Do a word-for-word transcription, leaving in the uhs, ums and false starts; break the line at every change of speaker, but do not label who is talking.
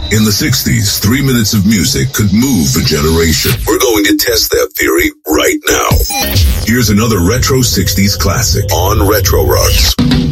In the sixties, three minutes of music could move a generation. We're going to test that theory right now. Here's another retro sixties classic on Retro Rocks.